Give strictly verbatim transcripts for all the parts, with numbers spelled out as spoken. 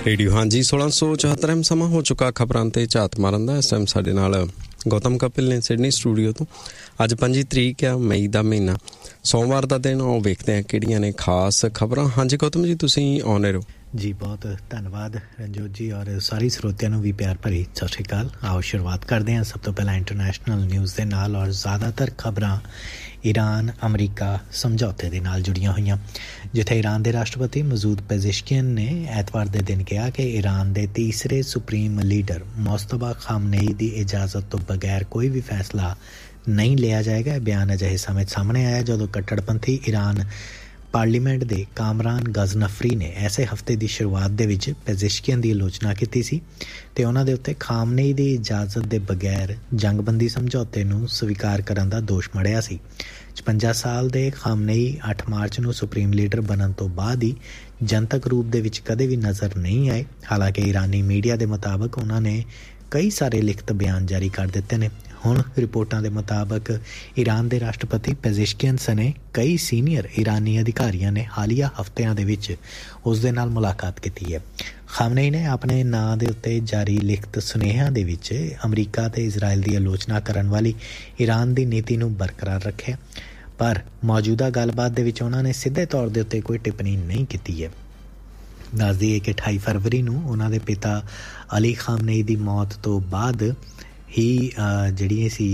Radio हाँ जी सोलह सौ चौहत्तर एम समा हो चुका खबरां ते झात मारन दा। इस टाइम साडे नाल गौतम कपिल ने सिडनी स्टूडियो तो। अज पंजी तरीक है मई का महीना सोमवार का दिन। आओ वेखते हैं किहड़ियां ने खास खबरां। हाँ जी गौतम जी तुसीं ऑन रहो जी। बहुत धन्यवाद रंजोत जी और सारी ਸਰੋਤਿਆਂ ਨੂੰ भी प्यार भरी सत श्री अकाल। आओ शुरुआत करते हैं सब तो पहला इंटरनेशनल न्यूज़ के नाल और ज़्यादातर खबरां ईरान अमरीका समझौते के नाल जुड़ियां हुई, जिथे ईरान के राष्ट्रपति मसूद पेज़ेश्कियन ने एतवार के दिन कहा कि ईरान के तीसरे सुप्रीम लीडर मुस्तफा खामनेई की इजाज़त तो बगैर कोई भी फैसला नहीं लिया जाएगा। बयान अजिहे समय सामने आया जदों कट्टड़पंथी ईरान पार्लीमेंट के कामरान गजनफरी ने ऐसे हफ्ते की शुरुआत दे विच पेज़ेश्कियन की आलोचना की सी ते उन्हां दे उत्ते खामनेई की इजाजत के बगैर जंगबंदी समझौते नूं स्वीकार करन दा दोष मढ़िया सी। छपंजा साल के खामनेई अठ मार्च नूं सुप्रीम लीडर बनन तो बाद ही जनतक रूप दे विच कदे भी नज़र नहीं आए। हालांकि ईरानी मीडिया के मुताबिक उन्होंने कई सारे लिखत बयान जारी कर दिते ने। हुण रिपोर्टां के मुताबिक ईरान के राष्ट्रपति पेज़ेश्कियन सने कई सीनियर ईरानी अधिकारियों ने हालिया हफ्तिਆਂ ਦੇ ਵਿੱਚ ਉਸ ਦੇ ਨਾਲ ਮੁਲਾਕਾਤ ਕੀਤੀ है। खामनेई ने अपने ਨਾਂ ਦੇ ਉੱਤੇ ਜਾਰੀ ਲਿਖਤ ਸੁਨੇਹਿਆਂ ਦੇ ਵਿੱਚ ਅਮਰੀਕਾ ਤੇ ਇਜ਼ਰਾਈਲ ਦੀ ਆਲੋਚਨਾ ਕਰਨ ਵਾਲੀ ਈਰਾਨ ਦੀ ਨੀਤੀ ਨੂੰ ਬਰਕਰਾਰ ਰੱਖਿਆ, ਪਰ ਮੌਜੂਦਾ ਗੱਲਬਾਤ ਦੇ ਵਿੱਚ ਉਹਨਾਂ ਨੇ ਸਿੱਧੇ ਤੌਰ ਦੇ ਉੱਤੇ ਕੋਈ ਟਿੱਪਣੀ ਨਹੀਂ ਕੀਤੀ ਹੈ। ਦੱਸ ਦਈਏ ਕਿ ਅਠਾਈ ਫਰਵਰੀ ਨੂੰ ਉਹਨਾਂ ਦੇ ਪਿਤਾ ਅਲੀ ਖਾਮਨੇਈ ਦੀ ਮੌਤ ਤੋਂ ਬਾਅਦ ਹੀ ਜਿਹੜੀ ਸੀ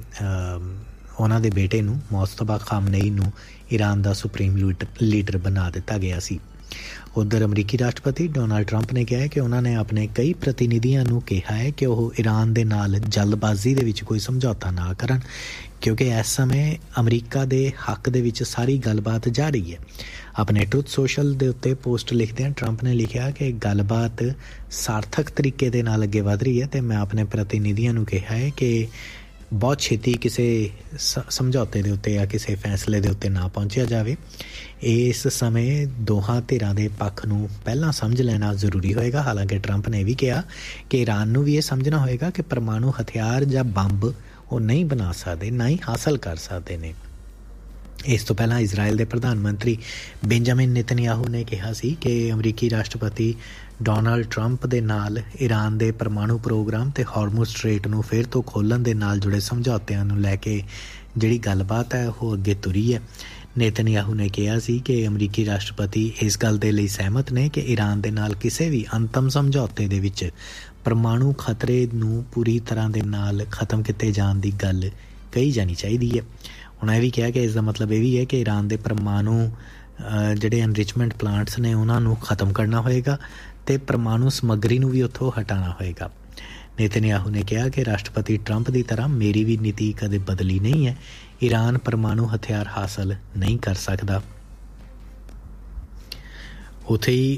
ਉਹਨਾਂ ਦੇ ਬੇਟੇ ਨੂੰ ਮੁਸਤਫਾ ਖਾਮਨੇਈ ਨੂੰ ਈਰਾਨ ਦਾ ਸੁਪਰੀਮ ਲੀਡਰ ਬਣਾ ਦਿੱਤਾ ਗਿਆ ਸੀ। ਉਧਰ ਅਮਰੀਕੀ ਰਾਸ਼ਟਰਪਤੀ ਡੋਨਾਲਡ ਟਰੰਪ ਨੇ ਕਿਹਾ ਹੈ ਕਿ ਉਹਨਾਂ ਨੇ ਆਪਣੇ ਕਈ ਪ੍ਰਤੀਨਿਧੀਆਂ ਨੂੰ ਕਿਹਾ ਹੈ ਕਿ ਉਹ ਈਰਾਨ ਦੇ ਨਾਲ ਜਲਦਬਾਜ਼ੀ ਦੇ ਵਿੱਚ ਕੋਈ ਸਮਝੌਤਾ ਨਾ ਕਰਨ, ਕਿਉਂਕਿ ਇਸ ਸਮੇਂ ਅਮਰੀਕਾ ਦੇ ਹੱਕ ਦੇ ਵਿੱਚ ਸਾਰੀ ਗੱਲਬਾਤ ਜਾਰੀ ਹੈ। ਆਪਣੇ ਟਰੂਥ ਸੋਸ਼ਲ ਦੇ ਉੱਤੇ ਪੋਸਟ ਲਿਖਦਿਆਂ ਟਰੰਪ ਨੇ ਲਿਖਿਆ ਕਿ ਗੱਲਬਾਤ ਸਾਰਥਕ ਤਰੀਕੇ ਦੇ ਨਾਲ ਅੱਗੇ ਵਧ ਰਹੀ ਹੈ ਤੇ ਮੈਂ ਆਪਣੇ ਪ੍ਰਤੀਨਿਧੀਆਂ ਨੂੰ ਕਿਹਾ ਹੈ ਕਿ ਬਹੁਤ ਛੇਤੀ ਕਿਸੇ ਸਮਝੌਤੇ ਦੇ ਉੱਤੇ ਜਾਂ ਕਿਸੇ ਫੈਸਲੇ ਦੇ ਉੱਤੇ ਨਾ ਪਹੁੰਚਿਆ ਜਾਵੇ। ਇਸ ਸਮੇਂ ਦੋਹਾਂ ਧਿਰਾਂ ਦੇ ਪੱਖ ਨੂੰ ਪਹਿਲਾਂ ਸਮਝ ਲੈਣਾ ਜ਼ਰੂਰੀ ਹੋਏਗਾ। ਹਾਲਾਂਕਿ ਟਰੰਪ ਨੇ ਵੀ ਕਿਹਾ ਕਿ ਈਰਾਨ ਨੂੰ ਵੀ ਇਹ ਸਮਝਣਾ ਹੋਏਗਾ ਕਿ ਪਰਮਾਣੂ ਹਥਿਆਰ ਜਾਂ ਬੰਬ ਉਹ ਨਹੀਂ ਬਣਾ ਸਕਦੇ, ਨਾ ਹੀ ਹਾਸਲ ਕਰ ਸਕਦੇ ਨੇ। ਇਸ ਤੋਂ ਪਹਿਲਾਂ ਇਜ਼ਰਾਈਲ ਦੇ ਪ੍ਰਧਾਨ ਮੰਤਰੀ ਬੈਂਜਾਮਿਨ ਨੇਤਨਯਾਹੂ ਨੇ ਕਿਹਾ ਸੀ ਕਿ ਅਮਰੀਕੀ ਰਾਸ਼ਟਰਪਤੀ ਡੋਨਾਲਡ ਟਰੰਪ ਦੇ ਨਾਲ ਈਰਾਨ ਦੇ ਪਰਮਾਣੂ ਪ੍ਰੋਗਰਾਮ ਤੇ ਹਾਰਮੁਜ਼ ਸਟ੍ਰੇਟ ਨੂੰ ਫਿਰ ਤੋਂ ਖੋਲ੍ਹਣ ਦੇ ਨਾਲ ਜੁੜੇ ਸਮਝੌਤਿਆਂ ਨੂੰ ਲੈ ਕੇ ਜਿਹੜੀ ਗੱਲਬਾਤ ਹੈ ਉਹ ਅੱਗੇ ਤੁਰੀ ਹੈ। ਨੇਤਨਯਾਹੂ ਨੇ ਕਿਹਾ ਸੀ ਕਿ ਅਮਰੀਕੀ ਰਾਸ਼ਟਰਪਤੀ ਇਸ ਗੱਲ ਦੇ ਲਈ ਸਹਿਮਤ ਨੇ ਕਿ ਈਰਾਨ ਦੇ ਨਾਲ ਕਿਸੇ ਵੀ ਅੰਤਮ ਸਮਝੌਤੇ ਦੇ ਵਿੱਚ ਪਰਮਾਣੂ ਖਤਰੇ ਨੂੰ ਪੂਰੀ ਤਰ੍ਹਾਂ ਦੇ ਨਾਲ ਖਤਮ ਕੀਤੇ ਜਾਣ ਦੀ ਗੱਲ ਕਹੀ ਜਾਣੀ ਚਾਹੀਦੀ ਹੈ। ਉਹਨਾਂ ਇਹ ਵੀ ਕਿਹਾ ਕਿ ਇਸ ਦਾ ਮਤਲਬ ਇਹ ਵੀ ਹੈ ਕਿ ਈਰਾਨ ਦੇ ਪਰਮਾਣੂ ਜਿਹੜੇ ਐਨਰਿਚਮੈਂਟ ਪਲਾਂਟਸ ਨੇ ਉਹਨਾਂ ਨੂੰ ਖਤਮ ਕਰਨਾ ਹੋਏਗਾ ਤੇ ਪਰਮਾਣੂ ਸਮੱਗਰੀ ਨੂੰ ਵੀ ਉੱਥੋਂ ਹਟਾਉਣਾ ਹੋਏਗਾ। ਨੇਤਨਯਾਹੂ ਨੇ ਕਿਹਾ ਕਿ ਰਾਸ਼ਟਰਪਤੀ ਟਰੰਪ ਦੀ ਤਰ੍ਹਾਂ ਮੇਰੀ ਵੀ ਨੀਤੀ ਕਦੇ ਬਦਲੀ ਨਹੀਂ ਹੈ। ਈਰਾਨ ਪਰਮਾਣੂ ਹਥਿਆਰ ਹਾਸਲ ਨਹੀਂ ਕਰ ਸਕਦਾ। ਉੱਥੇ ਹੀ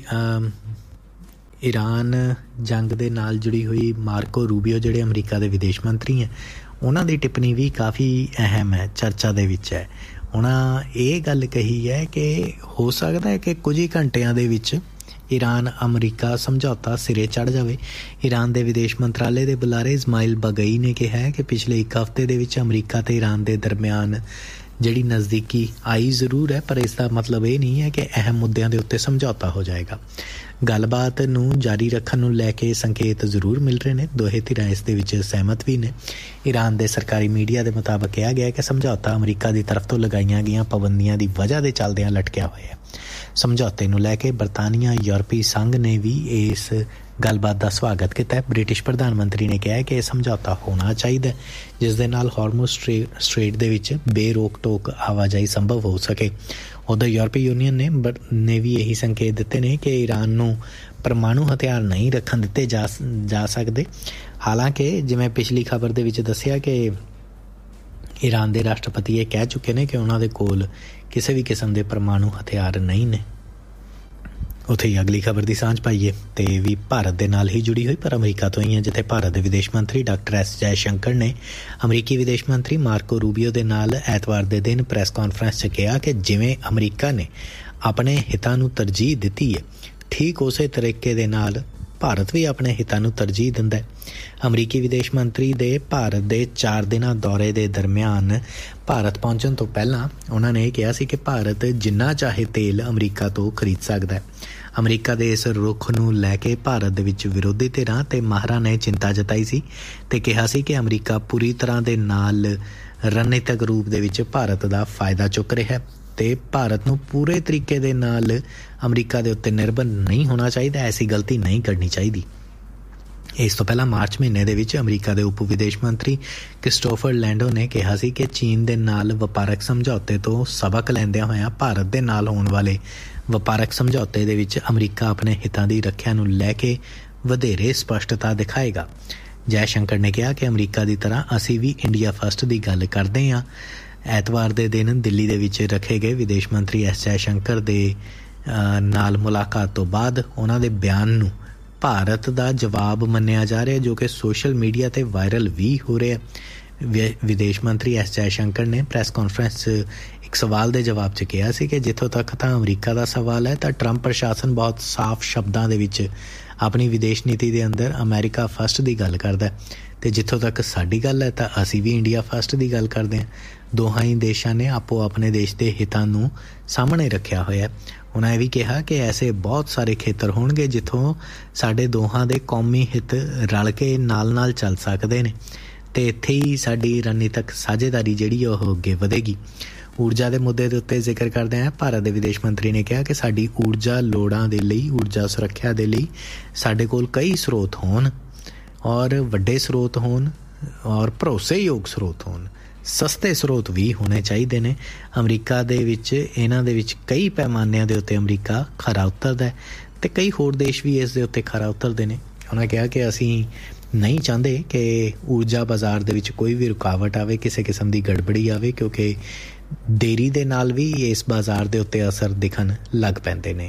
ਈਰਾਨ ਜੰਗ ਦੇ ਨਾਲ ਜੁੜੀ ਹੋਈ ਮਾਰਕੋ ਰੂਬੀਓ ਜਿਹੜੇ ਅਮਰੀਕਾ ਦੇ ਵਿਦੇਸ਼ ਮੰਤਰੀ ਹੈ, ਉਹਨਾਂ ਦੀ ਟਿੱਪਣੀ ਵੀ ਕਾਫੀ ਅਹਿਮ ਹੈ, ਚਰਚਾ ਦੇ ਵਿੱਚ ਹੈ। ਉਹਨਾਂ ਇਹ ਗੱਲ ਕਹੀ ਹੈ ਕਿ ਹੋ ਸਕਦਾ ਹੈ ਕਿ ਕੁਝ ਹੀ ਘੰਟਿਆਂ ਦੇ ਵਿੱਚ ਈਰਾਨ ਅਮਰੀਕਾ ਸਮਝੌਤਾ ਸਿਰੇ ਚੜ੍ਹ ਜਾਵੇ। ਈਰਾਨ ਦੇ ਵਿਦੇਸ਼ ਮੰਤਰਾਲੇ ਦੇ ਬੁਲਾਰੇ ਇਸਮਾਇਲ ਬਾਗਈ ਨੇ ਕਿਹਾ ਹੈ ਕਿ ਪਿਛਲੇ ਇੱਕ ਹਫ਼ਤੇ ਦੇ ਵਿੱਚ ਅਮਰੀਕਾ ਤੇ ਈਰਾਨ ਦੇ ਦਰਮਿਆਨ ਜਿਹੜੀ ਨਜ਼ਦੀਕੀ ਆਈ ਜ਼ਰੂਰ ਹੈ, ਪਰ ਇਸ ਦਾ ਮਤਲਬ ਇਹ ਨਹੀਂ ਹੈ ਕਿ ਅਹਿਮ ਮੁੱਦਿਆਂ ਦੇ ਉੱਤੇ ਸਮਝੌਤਾ ਹੋ ਜਾਏਗਾ। ਗੱਲਬਾਤ ਨੂੰ ਜਾਰੀ ਰੱਖਣ ਨੂੰ ਲੈ ਕੇ ਸੰਕੇਤ ਜ਼ਰੂਰ ਮਿਲ ਰਹੇ ਨੇ। ਦੋਹੇ ਧਿਰਾਂ ਇਸ ਦੇ ਵਿੱਚ ਸਹਿਮਤ ਵੀ ਨੇ। ਈਰਾਨ ਦੇ ਸਰਕਾਰੀ ਮੀਡੀਆ ਦੇ ਮੁਤਾਬਕ ਕਿਹਾ ਗਿਆ ਕਿ ਸਮਝੌਤਾ ਅਮਰੀਕਾ ਦੀ ਤਰਫ ਤੋਂ ਲਗਾਈਆਂ ਗਈਆਂ ਪਾਬੰਦੀਆਂ ਦੀ ਵਜ੍ਹਾ ਦੇ ਚੱਲਦਿਆਂ ਲਟਕਿਆ ਹੋਇਆ ਹੈ। ਸਮਝੌਤੇ ਨੂੰ ਲੈ ਕੇ ਬਰਤਾਨੀਆ ਯੂਰਪੀ ਸੰਘ ਨੇ ਵੀ ਇਸ ਗੱਲਬਾਤ ਦਾ ਸਵਾਗਤ ਕੀਤਾ ਹੈ। ਬ੍ਰਿਟਿਸ਼ ਪ੍ਰਧਾਨ ਮੰਤਰੀ ਨੇ ਕਿਹਾ ਕਿ ਇਹ ਸਮਝੌਤਾ ਹੋਣਾ ਚਾਹੀਦਾ ਜਿਸ ਦੇ ਨਾਲ ਹਾਰਮੁਜ਼ ਸਟ੍ਰੇਟ ਦੇ ਵਿੱਚ ਬੇਰੋਕ ਟੋਕ ਆਵਾਜਾਈ ਸੰਭਵ ਹੋ ਸਕੇ। ਉਧਰ ਯੂਰਪੀ ਯੂਨੀਅਨ ਨੇ ਨੇ ਵੀ ਇਹੀ ਸੰਕੇਤ ਦਿੱਤੇ ਨੇ ਕਿ ਈਰਾਨ ਨੂੰ ਪਰਮਾਣੂ ਹਥਿਆਰ ਨਹੀਂ ਰੱਖਣ ਦਿੱਤੇ ਜਾ ਜਾ ਸਕਦੇ। ਹਾਲਾਂਕਿ ਜਿਵੇਂ ਪਿਛਲੀ ਖਬਰ ਦੇ ਵਿੱਚ ਦੱਸਿਆ ਕਿ ਈਰਾਨ ਦੇ ਰਾਸ਼ਟਰਪਤੀ ਇਹ ਕਹਿ ਚੁੱਕੇ ਨੇ ਕਿ ਉਹਨਾਂ ਦੇ ਕੋਲ ਕਿਸੇ ਵੀ ਕਿਸਮ ਦੇ ਪਰਮਾਣੂ ਹਥਿਆਰ ਨਹੀਂ ਨੇ। ਉੱਥੇ ਹੀ ਅਗਲੀ ਖਬਰ ਦੀ ਸਾਂਝ ਪਾਈਏ ਤੇ ਵੀ ਭਾਰਤ ਦੇ ਨਾਲ ਹੀ ਜੁੜੀ ਹੋਈ ਪਰ ਅਮਰੀਕਾ ਤੋਂ ਹੀ ਹੈ, ਜਿੱਥੇ ਭਾਰਤ ਦੇ ਵਿਦੇਸ਼ ਮੰਤਰੀ ਡਾਕਟਰ ਐਸ ਜੈ ਸ਼ੰਕਰ ਨੇ ਅਮਰੀਕੀ ਵਿਦੇਸ਼ ਮੰਤਰੀ ਮਾਰਕੋ ਰੂਬੀਓ ਦੇ ਨਾਲ ਐਤਵਾਰ ਦੇ ਦਿਨ ਪ੍ਰੈਸ ਕਾਨਫਰੰਸ 'ਚ ਕਿਹਾ ਕਿ ਜਿਵੇਂ ਅਮਰੀਕਾ ਨੇ ਆਪਣੇ ਹਿੱਤਾਂ ਨੂੰ ਤਰਜੀਹ ਦਿੱਤੀ ਹੈ, ਠੀਕ ਉਸੇ ਤਰੀਕੇ ਦੇ ਨਾਲ ਭਾਰਤ ਵੀ ਆਪਣੇ ਹਿੱਤਾਂ ਨੂੰ ਤਰਜੀਹ ਦਿੰਦਾ ਹੈ। ਅਮਰੀਕੀ ਵਿਦੇਸ਼ ਮੰਤਰੀ ਦੇ ਭਾਰਤ ਦੇ ਚਾਰ ਦਿਨਾਂ ਦੌਰੇ ਦੇ ਦਰਮਿਆਨ ਭਾਰਤ ਪਹੁੰਚਣ ਤੋਂ ਪਹਿਲਾਂ ਉਹਨਾਂ ਨੇ ਕਿਹਾ ਸੀ ਕਿ ਭਾਰਤ ਜਿੰਨਾ ਚਾਹੇ ਤੇਲ ਅਮਰੀਕਾ ਤੋਂ ਖਰੀਦ ਸਕਦਾ ਹੈ। ਅਮਰੀਕਾ ਦੇ ਇਸ ਰੁਖ ਨੂੰ ਲੈ ਕੇ ਭਾਰਤ ਦੇ ਵਿੱਚ ਵਿਰੋਧੀ ਧਿਰਾਂ ਤੇ ਮਾਹਰਾਂ ਨੇ ਚਿੰਤਾ ਜਤਾਈ ਸੀ ਤੇ ਕਿਹਾ ਸੀ ਕਿ ਅਮਰੀਕਾ ਪੂਰੀ ਤਰ੍ਹਾਂ ਦੇ ਨਾਲ ਰਣਨੀਤਕ ਰੂਪ ਦੇ ਵਿੱਚ ਭਾਰਤ ਦਾ ਫਾਇਦਾ ਚੁੱਕ ਰਿਹਾ ਹੈ ਤੇ ਭਾਰਤ ਨੂੰ ਪੂਰੇ ਤਰੀਕੇ ਦੇ ਨਾਲ ਅਮਰੀਕਾ ਦੇ ਉੱਤੇ ਨਿਰਭਰ ਨਹੀਂ ਹੋਣਾ ਚਾਹੀਦਾ, ਐਸੀ ਗਲਤੀ ਨਹੀਂ ਕਰਨੀ ਚਾਹੀਦੀ। ਇਸ ਤੋਂ ਪਹਿਲਾਂ ਮਾਰਚ ਮਹੀਨੇ ਦੇ ਵਿੱਚ ਅਮਰੀਕਾ ਦੇ ਉਪ ਵਿਦੇਸ਼ ਮੰਤਰੀ ਕ੍ਰਿਸਟੋਫਰ ਲੈਂਡੋ ਨੇ ਕਿਹਾ ਸੀ ਕਿ ਚੀਨ ਦੇ ਨਾਲ ਵਪਾਰਕ ਸਮਝੌਤੇ ਤੋਂ ਸਬਕ ਲੈਂਦਿਆਂ ਹੋਇਆਂ ਭਾਰਤ ਦੇ ਨਾਲ ਹੋਣ ਵਾਲੇ ਵਪਾਰਕ ਸਮਝੌਤੇ ਦੇ ਵਿੱਚ ਅਮਰੀਕਾ ਆਪਣੇ ਹਿੱਤਾਂ ਦੀ ਰੱਖਿਆ ਨੂੰ ਲੈ ਕੇ ਵਧੇਰੇ ਸਪਸ਼ਟਤਾ ਦਿਖਾਏਗਾ। ਜੈ ਸ਼ੰਕਰ ਨੇ ਕਿਹਾ ਕਿ ਅਮਰੀਕਾ ਦੀ ਤਰ੍ਹਾਂ ਅਸੀਂ ਵੀ ਇੰਡੀਆ ਫਸਟ ਦੀ ਗੱਲ ਕਰਦੇ ਹਾਂ। ਐਤਵਾਰ ਦੇ ਦਿਨ ਦਿੱਲੀ ਦੇ ਵਿੱਚ ਰੱਖੇ ਗਏ ਵਿਦੇਸ਼ ਮੰਤਰੀ ਐਸ ਜੈ ਸ਼ੰਕਰ ਦੇ ਨਾਲ ਮੁਲਾਕਾਤ ਤੋਂ ਬਾਅਦ ਉਹਨਾਂ ਦੇ ਬਿਆਨ ਨੂੰ ਭਾਰਤ ਦਾ ਜਵਾਬ ਮੰਨਿਆ ਜਾ ਰਿਹਾ, ਜੋ ਕਿ ਸੋਸ਼ਲ ਮੀਡੀਆ 'ਤੇ ਵਾਇਰਲ ਵੀ ਹੋ ਰਿਹਾ। ਵਿਦੇਸ਼ ਮੰਤਰੀ ਐਸ ਜੈ ਸ਼ੰਕਰ ਨੇ ਪ੍ਰੈਸ ਕਾਨਫਰੰਸ ਇੱਕ ਸਵਾਲ ਦੇ ਜਵਾਬ 'ਚ ਕਿਹਾ ਸੀ ਕਿ ਜਿੱਥੋਂ ਤੱਕ ਤਾਂ ਅਮਰੀਕਾ ਦਾ ਸਵਾਲ ਹੈ ਤਾਂ ਟਰੰਪ ਪ੍ਰਸ਼ਾਸਨ ਬਹੁਤ ਸਾਫ਼ ਸ਼ਬਦਾਂ ਦੇ ਵਿੱਚ ਆਪਣੀ ਵਿਦੇਸ਼ ਨੀਤੀ ਦੇ ਅੰਦਰ ਅਮਰੀਕਾ ਫਸਟ ਦੀ ਗੱਲ ਕਰਦਾ ਅਤੇ ਜਿੱਥੋਂ ਤੱਕ ਸਾਡੀ ਗੱਲ ਹੈ ਤਾਂ ਅਸੀਂ ਵੀ ਇੰਡੀਆ ਫਸਟ ਦੀ ਗੱਲ ਕਰਦੇ ਹਾਂ। ਦੋਹਾਂ ਹੀ ਦੇਸ਼ਾਂ ਨੇ ਆਪੋ ਆਪਣੇ ਦੇਸ਼ ਦੇ ਹਿੱਤਾਂ ਨੂੰ ਸਾਹਮਣੇ ਰੱਖਿਆ ਹੋਇਆ। ਉਹਨਾਂ ਇਹ ਵੀ ਕਿਹਾ ਕਿ ਐਸੇ ਬਹੁਤ ਸਾਰੇ ਖੇਤਰ ਹੋਣਗੇ ਜਿੱਥੋਂ ਸਾਡੇ ਦੋਹਾਂ ਦੇ ਕੌਮੀ ਹਿੱਤ ਰਲ ਕੇ ਨਾਲ ਨਾਲ ਚੱਲ ਸਕਦੇ ਨੇ ਅਤੇ ਇੱਥੇ ਹੀ ਸਾਡੀ ਰਣਨੀਤਕ ਸਾਝੇਦਾਰੀ ਜਿਹੜੀ ਉਹ ਅੱਗੇ ਵਧੇਗੀ। ਊਰਜਾ ਦੇ ਮੁੱਦੇ ਦੇ ਉੱਤੇ ਜ਼ਿਕਰ ਕਰਦੇ ਹਾਂ, ਭਾਰਤ ਦੇ ਵਿਦੇਸ਼ ਮੰਤਰੀ ਨੇ ਕਿਹਾ ਕਿ ਸਾਡੀ ਊਰਜਾ ਲੋੜਾਂ ਦੇ ਲਈ, ਊਰਜਾ ਸੁਰੱਖਿਆ ਦੇ ਲਈ ਸਾਡੇ ਕੋਲ ਕਈ ਸਰੋਤ ਹੋਣ ਔਰ ਵੱਡੇ ਸਰੋਤ ਹੋਣ ਔਰ ਭਰੋਸੇਯੋਗ ਸਰੋਤ ਹੋਣ, ਸਸਤੇ ਸਰੋਤ ਵੀ ਹੋਣੇ ਚਾਹੀਦੇ ਨੇ। ਅਮਰੀਕਾ ਦੇ ਵਿੱਚ ਇਹਨਾਂ ਦੇ ਵਿੱਚ ਕਈ ਪੈਮਾਨਿਆਂ ਦੇ ਉੱਤੇ ਅਮਰੀਕਾ ਖਰਾ ਉਤਰਦਾ ਅਤੇ ਕਈ ਹੋਰ ਦੇਸ਼ ਵੀ ਇਸ ਦੇ ਉੱਤੇ ਖਰਾ ਉਤਰਦੇ ਨੇ। ਉਹਨਾਂ ਕਿਹਾ ਕਿ ਅਸੀਂ ਨਹੀਂ ਚਾਹੁੰਦੇ ਕਿ ਊਰਜਾ ਬਾਜ਼ਾਰ ਦੇ ਵਿੱਚ ਕੋਈ ਵੀ ਰੁਕਾਵਟ ਆਵੇ, ਕਿਸੇ ਕਿਸਮ ਦੀ ਗੜਬੜੀ ਆਵੇ, ਕਿਉਂਕਿ ਦੇਰੀ ਦੇ ਨਾਲ ਵੀ ਇਸ ਬਾਜ਼ਾਰ ਦੇ ਉੱਤੇ ਅਸਰ ਦਿਖਣ ਲੱਗ ਪੈਂਦੇ ਨੇ।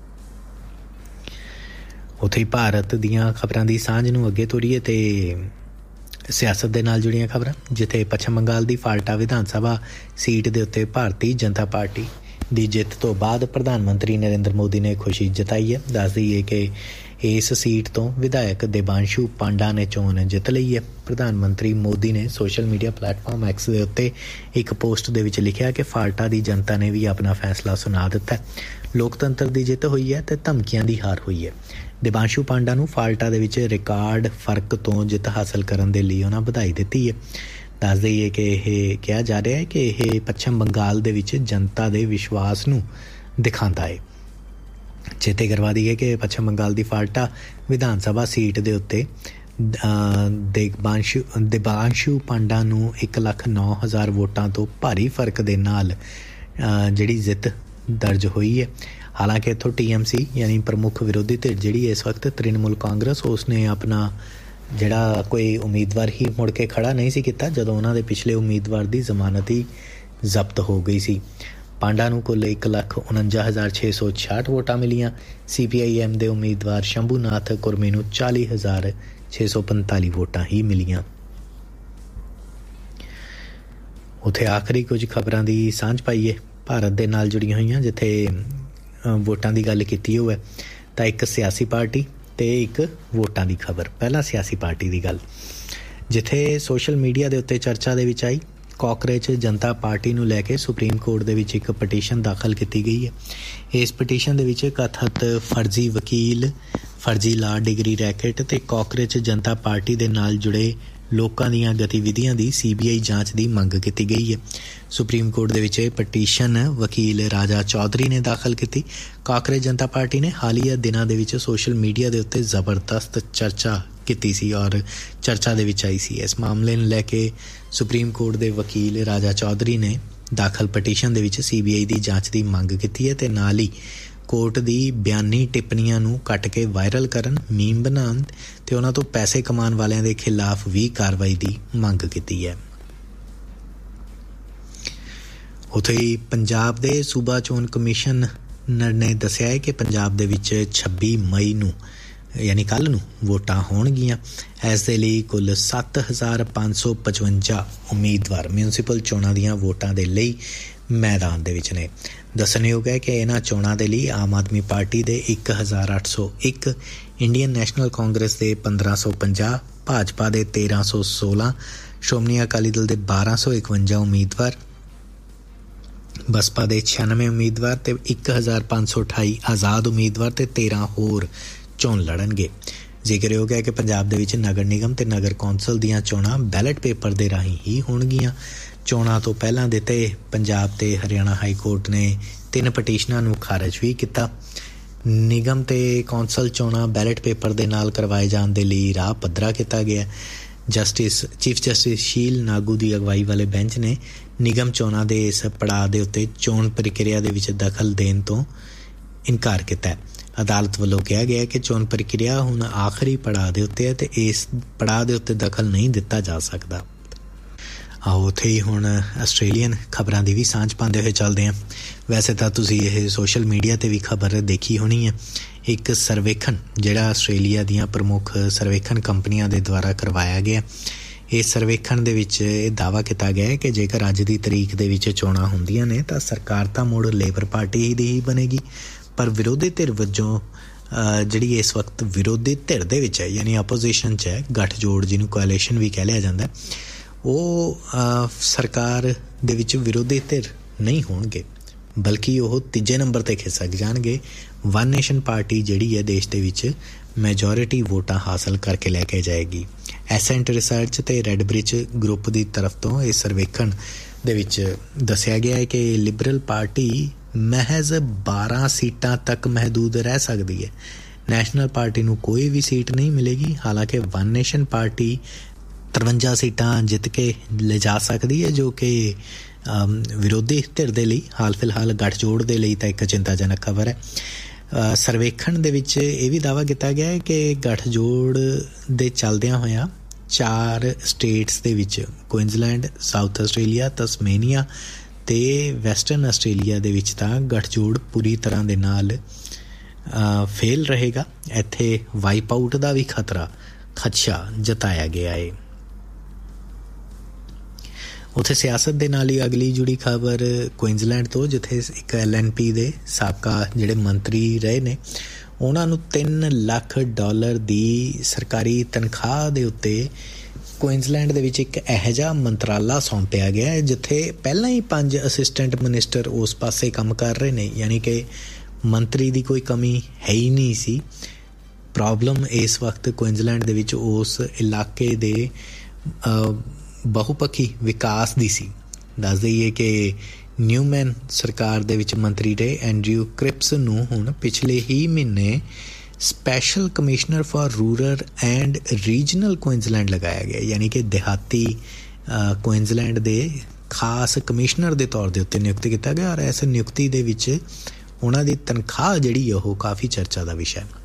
ਉੱਥੇ ਹੀ ਭਾਰਤ ਦੀਆਂ ਖਬਰਾਂ ਦੀ ਸਾਂਝ ਨੂੰ ਅੱਗੇ ਤੋਰੀਏ ਅਤੇ ਸਿਆਸਤ ਦੇ ਨਾਲ ਜੁੜੀਆਂ ਖਬਰਾਂ, ਜਿੱਥੇ ਪੱਛਮ ਬੰਗਾਲ ਦੀ ਫਾਲਟਾ ਵਿਧਾਨ ਸਭਾ ਸੀਟ ਦੇ ਉੱਤੇ ਭਾਰਤੀ ਜਨਤਾ ਪਾਰਟੀ ਦੀ ਜਿੱਤ ਤੋਂ ਬਾਅਦ ਪ੍ਰਧਾਨ ਮੰਤਰੀ ਨਰਿੰਦਰ ਮੋਦੀ ਨੇ ਖੁਸ਼ੀ ਜਤਾਈ ਹੈ। ਦੱਸ ਦਈਏ ਕਿ ਇਸ ਸੀਟ ਤੋਂ ਵਿਧਾਇਕ ਦੇਬਾਂਸ਼ੂ ਪਾਂਡਾ ਨੇ ਚੋਣ ਜਿੱਤ ਲਈ ਹੈ। ਪ੍ਰਧਾਨ ਮੰਤਰੀ ਮੋਦੀ ਨੇ ਸੋਸ਼ਲ ਮੀਡੀਆ ਪਲੇਟਫਾਰਮ ਐਕਸ ਦੇ ਉੱਤੇ ਇੱਕ ਪੋਸਟ ਦੇ ਵਿੱਚ ਲਿਖਿਆ ਕਿ ਫਾਲਟਾ ਦੀ ਜਨਤਾ ਨੇ ਵੀ ਆਪਣਾ ਫੈਸਲਾ ਸੁਣਾ ਦਿੱਤਾ। ਲੋਕਤੰਤਰ ਦੀ ਜਿੱਤ ਹੋਈ ਹੈ ਅਤੇ ਧਮਕੀਆਂ ਦੀ ਹਾਰ ਹੋਈ ਹੈ। ਦੇਬਾਂਸ਼ੂ ਪਾਂਡਾ ਨੂੰ ਫਾਲਟਾ ਦੇ ਵਿੱਚ ਰਿਕਾਰਡ ਫਰਕ ਤੋਂ ਜਿੱਤ ਹਾਸਲ ਕਰਨ ਦੇ ਲਈ ਉਹਨਾਂ ਵਧਾਈ ਦਿੱਤੀ ਹੈ। ਦੱਸ ਦਈਏ ਕਿ ਇਹ ਕਿਹਾ ਜਾ ਰਿਹਾ ਹੈ ਕਿ ਇਹ ਪੱਛਮ ਬੰਗਾਲ ਦੇ ਵਿੱਚ ਜਨਤਾ ਦੇ ਵਿਸ਼ਵਾਸ ਨੂੰ ਦਿਖਾਉਂਦਾ ਹੈ। ਚੇਤੇ ਕਰਵਾ ਦਈਏ ਕਿ ਪੱਛਮ ਬੰਗਾਲ ਦੀ ਫਾਲਟਾ ਵਿਧਾਨ ਸਭਾ ਸੀਟ ਦੇ ਉੱਤੇ ਦੇਬਾਂਸ਼ੂ ਦੇਬਾਂਸ਼ੂ ਪਾਂਡਾ ਨੂੰ ਇੱਕ ਲੱਖ ਨੌ ਹਜ਼ਾਰ ਵੋਟਾਂ ਤੋਂ ਭਾਰੀ ਫਰਕ ਦੇ ਨਾਲ ਜਿਹੜੀ ਜਿੱਤ ਦਰਜ ਹੋਈ ਹੈ। ਹਾਲਾਂਕਿ ਇੱਥੋਂ ਟੀ ਐਮ ਸੀ ਯਾਨੀ ਪ੍ਰਮੁੱਖ ਵਿਰੋਧੀ ਧਿਰ ਜਿਹੜੀ ਇਸ ਵਕਤ ਤ੍ਰਿਣਮੂਲ ਕਾਂਗਰਸ, ਉਸ ਨੇ ਆਪਣਾ ਜਿਹੜਾ ਕੋਈ ਉਮੀਦਵਾਰ ਹੀ ਮੁੜ ਕੇ ਖੜਾ ਨਹੀਂ ਸੀ ਕੀਤਾ ਜਦੋਂ ਉਹਨਾਂ ਦੇ ਪਿਛਲੇ ਉਮੀਦਵਾਰ ਦੀ ਜ਼ਮਾਨਤ ਹੀ ਜ਼ਬਤ ਹੋ ਗਈ ਸੀ। ਪਾਂਡਾ ਨੂੰ ਕੁੱਲ ਇੱਕ ਲੱਖ ਉਣੰਜਾ ਹਜ਼ਾਰ ਛੇ ਸੌ ਛਿਆਹਠ ਵੋਟਾਂ ਮਿਲੀਆਂ। ਸੀ ਪੀ ਆਈ ਐਮ ਦੇ ਉਮੀਦਵਾਰ ਸ਼ੰਭੂਨਾਥ ਕੁਰਮੀ ਨੂੰ ਚਾਲੀ ਹਜ਼ਾਰ ਛੇ ਸੌ ਪੰਤਾਲੀ ਵੋਟਾਂ ਹੀ ਮਿਲੀਆਂ। ਉੱਥੇ ਆਖਰੀ ਕੁਝ ਖਬਰਾਂ ਦੀ ਸਾਂਝ ਪਾਈਏ ਭਾਰਤ ਦੇ ਨਾਲ ਜੁੜੀਆਂ ਹੋਈਆਂ, ਜਿੱਥੇ ਵੋਟਾਂ ਦੀ ਗੱਲ ਕੀਤੀ ਹੋਵੇ ਤਾਂ ਇੱਕ ਸਿਆਸੀ ਪਾਰਟੀ ਅਤੇ ਇੱਕ ਵੋਟਾਂ ਦੀ ਖਬਰ। ਪਹਿਲਾਂ ਸਿਆਸੀ ਪਾਰਟੀ ਦੀ ਗੱਲ, ਜਿੱਥੇ ਸੋਸ਼ਲ ਮੀਡੀਆ ਦੇ ਉੱਤੇ ਚਰਚਾ ਦੇ ਵਿੱਚ ਆਈ, ਕਾਕਰੋਚ ਜਨਤਾ ਪਾਰਟੀ ਨੂੰ ਲੈ ਕੇ ਸੁਪਰੀਮ ਕੋਰਟ ਦੇ ਵਿੱਚ ਇੱਕ ਪਟੀਸ਼ਨ ਦਾਖਲ ਕੀਤੀ ਗਈ ਹੈ। ਇਸ ਪਟੀਸ਼ਨ ਦੇ ਵਿੱਚ ਕਥਿਤ ਫਰਜ਼ੀ ਵਕੀਲ, ਫਰਜ਼ੀ ਲਾਅ ਡਿਗਰੀ ਰੈਕੇਟ ਅਤੇ ਕਾਕਰੋਚ ਜਨਤਾ ਪਾਰਟੀ ਦੇ ਨਾਲ ਜੁੜੇ ਲੋਕਾਂ ਦੀਆਂ ਗਤੀਵਿਧੀਆਂ ਦੀ ਸੀ ਬੀ ਆਈ ਜਾਂਚ ਦੀ ਮੰਗ ਕੀਤੀ ਗਈ ਹੈ। ਸੁਪਰੀਮ ਕੋਰਟ ਦੇ ਵਿੱਚ ਇਹ ਪਟੀਸ਼ਨ ਵਕੀਲ ਰਾਜਾ ਚੌਧਰੀ ਨੇ ਦਾਖਲ ਕੀਤੀ। ਕਾਕਰੋਚ ਜਨਤਾ ਪਾਰਟੀ ਨੇ ਹਾਲੀਆ ਦਿਨਾਂ ਦੇ ਵਿੱਚ ਸੋਸ਼ਲ ਮੀਡੀਆ ਦੇ ਉੱਤੇ ਜ਼ਬਰਦਸਤ ਚਰਚਾ ਕੀਤੀ ਸੀ ਔਰ ਚਰਚਾ ਦੇ ਵਿੱਚ ਆਈ ਸੀ। ਇਸ ਮਾਮਲੇ ਨੂੰ ਲੈ ਕੇ ਸੁਪਰੀਮ ਕੋਰਟ ਦੇ ਵਕੀਲ ਰਾਜਾ ਚੌਧਰੀ ਨੇ ਦਾਖਲ ਪਟੀਸ਼ਨ ਦੇ ਵਿੱਚ ਸੀ ਬੀ ਆਈ ਦੀ ਜਾਂਚ ਦੀ ਮੰਗ ਕੀਤੀ ਹੈ ਅਤੇ ਨਾਲ ਹੀ ਕੋਰਟ ਦੀ ਬਿਆਨੀ ਟਿੱਪਣੀਆਂ ਨੂੰ ਕੱਟ ਕੇ ਵਾਇਰਲ ਕਰਨ, ਮੀਮ ਬਣਾਉਣ ਅਤੇ ਉਹਨਾਂ ਤੋਂ ਪੈਸੇ ਕਮਾਉਣ ਵਾਲਿਆਂ ਦੇ ਖਿਲਾਫ ਵੀ ਕਾਰਵਾਈ ਦੀ ਮੰਗ ਕੀਤੀ ਹੈ। ਉੱਥੇ ਹੀ ਪੰਜਾਬ ਦੇ ਸੂਬਾ ਚੋਣ ਕਮਿਸ਼ਨਰ ਨੇ ਦੱਸਿਆ ਹੈ ਕਿ ਪੰਜਾਬ ਦੇ ਵਿੱਚ ਛੱਬੀ ਮਈ ਨੂੰ ਯਾਨੀ ਕੱਲ੍ਹ ਨੂੰ ਵੋਟਾਂ ਹੋਣਗੀਆਂ। ਇਸ ਦੇ ਲਈ ਕੁੱਲ ਸੱਤ ਹਜ਼ਾਰ ਪੰਜ ਸੌ ਪਚਵੰਜਾ ਉਮੀਦਵਾਰ ਮਿਊਨਸਿਪਲ ਚੋਣਾਂ ਦੀਆਂ ਵੋਟਾਂ ਦੇ ਲਈ ਮੈਦਾਨ ਦੇ ਵਿੱਚ ਨੇ। ਦੱਸਣਯੋਗ ਹੈ ਕਿ ਇਹਨਾਂ ਚੋਣਾਂ ਦੇ ਲਈ ਆਮ ਆਦਮੀ ਪਾਰਟੀ ਦੇ ਇੱਕ ਹਜ਼ਾਰ ਅੱਠ ਸੌ ਇੱਕ, ਇੰਡੀਅਨ ਨੈਸ਼ਨਲ ਕਾਂਗਰਸ ਦੇ ਪੰਦਰਾਂ ਸੌ ਪੰਜਾਹ, ਭਾਜਪਾ ਦੇ ਤੇਰਾਂ ਸੌ ਸੋਲਾਂ, ਸ਼੍ਰੋਮਣੀ ਅਕਾਲੀ ਦਲ ਦੇ ਬਾਰਾਂ ਸੌ ਇਕਵੰਜਾ ਉਮੀਦਵਾਰ, ਬਸਪਾ ਦੇ ਛਿਆਨਵੇਂ ਉਮੀਦਵਾਰ ਤੇ ਇੱਕ ਹਜ਼ਾਰ ਪੰਜ ਸੌ ਅਠਾਈ ਆਜ਼ਾਦ ਉਮੀਦਵਾਰ ਤੇ ਤੇਰਾਂ ਹੋਰ ਚੋਣ ਲੜਨਗੇ। ਜ਼ਿਕਰਯੋਗ ਹੈ ਕਿ ਪੰਜਾਬ ਦੇ ਵਿੱਚ ਨਗਰ ਨਿਗਮ ਤੇ ਨਗਰ ਕੌਂਸਲ ਦੀਆਂ ਚੋਣਾਂ ਬੈਲਟ ਪੇਪਰ ਦੇ ਰਾਹੀਂ ਹੀ ਹੋਣਗੀਆਂ। ਚੋਣਾਂ ਤੋਂ ਪਹਿਲਾਂ ਦਿੱਤੇ ਪੰਜਾਬ ਤੇ ਹਰਿਆਣਾ ਹਾਈ ਕੋਰਟ ਨੇ ਤਿੰਨ ਪਟੀਸ਼ਨਾਂ ਨੂੰ ਖਾਰਜ ਵੀ ਕੀਤਾ। ਨਿਗਮ ਤੇ ਕੌਂਸਲ ਚੋਣਾਂ ਬੈਲਟ ਪੇਪਰ ਦੇ ਨਾਲ ਕਰਵਾਏ ਜਾਣ ਦੇ ਲਈ ਰਾਹ ਪੱਧਰਾ ਕੀਤਾ ਗਿਆ। ਜਸਟਿਸ ਚੀਫ ਜਸਟਿਸ ਸ਼ੀਲ ਨਾਗੂ ਦੀ ਅਗਵਾਈ ਵਾਲੇ ਬੈਂਚ ਨੇ ਨਿਗਮ ਚੋਣਾਂ ਦੇ ਇਸ ਪੜਾਅ ਦੇ ਉੱਤੇ ਚੋਣ ਪ੍ਰਕਿਰਿਆ ਦੇ ਵਿੱਚ ਦਖਲ ਦੇਣ ਤੋਂ ਇਨਕਾਰ ਕੀਤਾ ਹੈ। ਅਦਾਲਤ ਵੱਲੋਂ ਕਿਹਾ ਗਿਆ ਕਿ ਚੋਣ ਪ੍ਰਕਿਰਿਆ ਹੁਣ ਆਖਰੀ ਪੜਾਅ ਦੇ ਉੱਤੇ ਹੈ ਤੇ ਇਸ ਪੜਾਅ ਦੇ ਉੱਤੇ ਦਖਲ ਨਹੀਂ ਦਿੱਤਾ ਜਾ ਸਕਦਾ। ਆਓ ਉੱਥੇ ਹੀ ਹੁਣ ਆਸਟ੍ਰੇਲੀਅਨ ਖਬਰਾਂ ਦੀ ਵੀ ਸਾਂਝ ਪਾਉਂਦੇ ਹੋਏ ਚੱਲਦੇ ਹਾਂ। ਵੈਸੇ ਤਾਂ ਤੁਸੀਂ ਇਹ ਸੋਸ਼ਲ ਮੀਡੀਆ 'ਤੇ ਵੀ ਖਬਰ ਦੇਖੀ ਹੋਣੀ ਹੈ। ਇੱਕ ਸਰਵੇਖਣ ਜਿਹੜਾ ਆਸਟ੍ਰੇਲੀਆ ਦੀਆਂ ਪ੍ਰਮੁੱਖ ਸਰਵੇਖਣ ਕੰਪਨੀਆਂ ਦੇ ਦੁਆਰਾ ਕਰਵਾਇਆ ਗਿਆ, ਇਸ ਸਰਵੇਖਣ ਦੇ ਵਿੱਚ ਇਹ ਦਾਅਵਾ ਕੀਤਾ ਗਿਆ ਹੈ ਕਿ ਜੇਕਰ ਅੱਜ ਦੀ ਤਰੀਕ ਦੇ ਵਿੱਚ ਚੋਣਾਂ ਹੁੰਦੀਆਂ ਨੇ ਤਾਂ ਸਰਕਾਰ ਤਾਂ ਮੁੜ ਲੇਬਰ ਪਾਰਟੀ ਦੀ ਹੀ ਬਣੇਗੀ, ਪਰ ਵਿਰੋਧੀ ਧਿਰ ਵਜੋਂ ਜਿਹੜੀ ਇਸ ਵਕਤ ਵਿਰੋਧੀ ਧਿਰ ਦੇ ਵਿੱਚ ਹੈ, ਯਾਨੀ ਆਪੋਜੀਸ਼ਨ 'ਚ ਹੈ, ਗੱਠਜੋੜ ਜਿਹਨੂੰ ਕੋਐਲੀਸ਼ਨ ਵੀ ਕਹਿ ਲਿਆ ਜਾਂਦਾ, ਉਹ ਸਰਕਾਰ ਦੇ ਵਿੱਚ ਵਿਰੋਧੀ ਧਿਰ ਨਹੀਂ ਹੋਣਗੇ, ਬਲਕਿ ਉਹ ਤੀਜੇ ਨੰਬਰ 'ਤੇ ਖਿਸਕ ਜਾਣਗੇ। ਵਨ ਨੇਸ਼ਨ ਪਾਰਟੀ ਜਿਹੜੀ ਹੈ ਦੇਸ਼ ਦੇ ਵਿੱਚ ਮੈਜੋਰਿਟੀ ਵੋਟਾਂ ਹਾਸਲ ਕਰਕੇ ਲੈ ਕੇ ਜਾਏਗੀ। ਐਸੈਂਟ ਰਿਸਰਚ ਤੇ ਰੈੱਡ ਬ੍ਰਿਜ ਗਰੁੱਪ ਦੀ ਤਰਫ ਤੋਂ ਇਸ ਸਰਵੇਖਣ ਦੇ ਵਿੱਚ ਦੱਸਿਆ ਗਿਆ ਹੈ ਕਿ ਲਿਬਰਲ ਪਾਰਟੀ ਮਹਿਜ਼ ਬਾਰਾਂ ਸੀਟਾਂ ਤੱਕ ਮਹਿਦੂਦ ਰਹਿ ਸਕਦੀ ਹੈ। ਨੈਸ਼ਨਲ ਪਾਰਟੀ ਨੂੰ ਕੋਈ ਵੀ ਸੀਟ ਨਹੀਂ ਮਿਲੇਗੀ। ਹਾਲਾਂਕਿ ਵਨ ਨੇਸ਼ਨ ਪਾਰਟੀ ਤਰਵੰਜਾ ਸੀਟਾਂ ਜਿੱਤ ਕੇ ਲਿਜਾ ਸਕਦੀ ਹੈ, ਜੋ ਕਿ ਵਿਰੋਧੀ ਧਿਰ ਦੇ ਲਈ ਹਾਲ ਫਿਲਹਾਲ ਗੱਠਜੋੜ ਦੇ ਲਈ ਤਾਂ ਇੱਕ ਚਿੰਤਾਜਨਕ ਖਬਰ ਹੈ। ਸਰਵੇਖਣ ਦੇ ਵਿੱਚ ਇਹ ਵੀ ਦਾਅਵਾ ਕੀਤਾ ਗਿਆ ਹੈ ਕਿ ਗੱਠਜੋੜ ਦੇ ਚੱਲਦਿਆਂ ਹੋਇਆਂ ਚਾਰ ਸਟੇਟਸ ਦੇ ਵਿੱਚ ਕੁਇਨਜ਼ਲੈਂਡ, ਸਾਊਥ ਆਸਟ੍ਰੇਲੀਆ, ਤਸਮੇਨੀਆ ਤੇ ਵੈਸਟਰਨ ਆਸਟ੍ਰੇਲੀਆ ਦੇ ਵਿੱਚ ਤਾਂ ਗੱਠਜੋੜ ਪੂਰੀ ਤਰ੍ਹਾਂ ਦੇ ਨਾਲ ਫੇਲ ਰਹੇਗਾ। ਇੱਥੇ ਵਾਈਪ ਆਊਟ ਦਾ ਵੀ ਖਤਰਾ ਖਦਸ਼ਾ ਜਤਾਇਆ ਗਿਆ ਹੈ। ਉੱਥੇ ਸਿਆਸਤ ਦੇ ਨਾਲ ਹੀ ਅਗਲੀ ਜੁੜੀ ਖਬਰ ਕੁਇਨਜ਼ਲੈਂਡ ਤੋਂ, ਜਿੱਥੇ ਇੱਕ ਐਲ ਐਨ ਪੀ ਦੇ ਸਾਬਕਾ ਜਿਹੜੇ ਮੰਤਰੀ ਰਹੇ ਨੇ, ਉਹਨਾਂ ਨੂੰ ਤਿੰਨ ਲੱਖ ਡਾਲਰ ਦੀ ਸਰਕਾਰੀ ਤਨਖਾਹ ਦੇ ਉੱਤੇ ਕੁਇਨਜ਼ਲੈਂਡ ਦੇ ਵਿੱਚ ਇੱਕ ਇਹੋ ਜਿਹਾ ਮੰਤਰਾਲਾ ਸੌਂਪਿਆ ਗਿਆ ਹੈ ਜਿੱਥੇ ਪਹਿਲਾਂ ਹੀ ਪੰਜ ਅਸਿਸਟੈਂਟ ਮਿਨਿਸਟਰ ਉਸ ਪਾਸੇ ਕੰਮ ਕਰ ਰਹੇ ਨੇ, ਯਾਨੀ ਕਿ ਮੰਤਰੀ ਦੀ ਕੋਈ ਕਮੀ ਹੈ ਹੀ ਨਹੀਂ ਸੀ। ਪ੍ਰੋਬਲਮ ਇਸ ਵਕਤ ਕੁਇਨਜ਼ਲੈਂਡ ਦੇ ਵਿੱਚ ਉਸ ਇਲਾਕੇ ਦੇ ਬਹੁਪੱਖੀ ਵਿਕਾਸ ਦੀ ਸੀ। ਦੱਸ ਦਈਏ ਕਿ ਨਿਊਮੈਨ ਸਰਕਾਰ ਦੇ ਵਿੱਚ ਮੰਤਰੀ ਰਹੇ ਐਂਡਰਿਊ ਕ੍ਰਿਪਸ ਨੂੰ ਹੁਣ ਪਿਛਲੇ ਹੀ ਮਹੀਨੇ special commissioner for rural and regional Queensland ਲਗਾਇਆ ਗਿਆ, ਯਾਨੀ ਕਿ ਦਿਹਾਤੀ ਕੁਇਨਜ਼ਲੈਂਡ ਦੇ ਖਾਸ ਕਮਿਸ਼ਨਰ ਦੇ ਤੌਰ ਦੇ ਉੱਤੇ ਨਿਯੁਕਤ ਕੀਤਾ ਗਿਆ। ਔਰ ਇਸ ਨਿਯੁਕਤੀ ਦੇ ਵਿੱਚ ਉਹਨਾਂ ਦੀ ਤਨਖਾਹ ਜਿਹੜੀ ਉਹ ਕਾਫੀ ਚਰਚਾ ਦਾ ਵਿਸ਼ਾ ਹੈ।